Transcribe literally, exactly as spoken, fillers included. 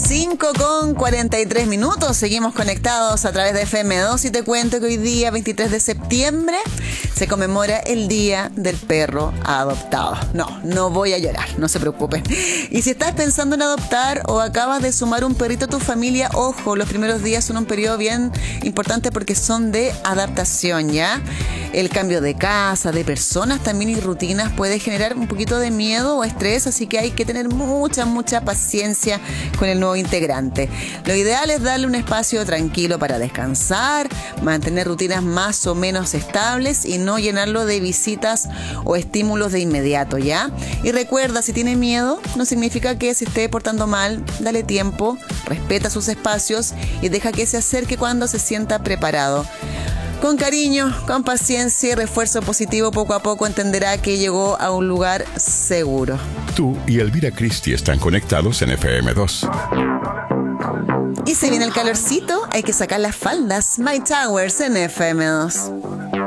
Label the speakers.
Speaker 1: cinco con cuarenta y tres minutos. Seguimos conectados a través de F M dos y te cuento que hoy día, veintitrés de septiembre, se conmemora el Día del Perro Adoptado. No, no voy a llorar, no se preocupen. Y si estás pensando en adoptar o acabas de sumar un perrito a tu familia, ojo, los primeros días son un periodo bien importante porque son de adaptación, ¿ya? El cambio de casa, de personas también y rutinas puede generar un poquito de miedo o estrés, así que hay que tener mucha, mucha paciencia con el nuevo integrante. Lo ideal es darle un espacio tranquilo para descansar, mantener rutinas más o menos estables y no llenarlo de visitas o estímulos de inmediato, ¿ya? Y recuerda, si tiene miedo, no significa que se esté portando mal, dale tiempo, respeta sus espacios y deja que se acerque cuando se sienta preparado. Con cariño, con paciencia y refuerzo positivo, poco a poco entenderá que llegó a un lugar seguro.
Speaker 2: Tú y Elvira Christie están conectados en F M dos.
Speaker 1: Y se viene el calorcito, hay que sacar las faldas. My Towers en F M dos.